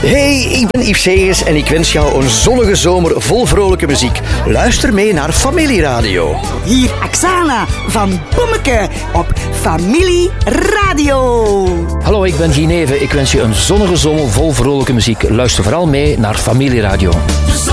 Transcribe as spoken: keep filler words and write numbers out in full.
Hey, ik ben Yves Segers en ik wens jou een zonnige zomer vol vrolijke muziek. Luister mee naar Familieradio. Hier Aksana van Bommeke op Familie Radio. Hallo, ik ben Gineve. Ik wens je een zonnige zomer vol vrolijke muziek. Luister vooral mee naar Familieradio.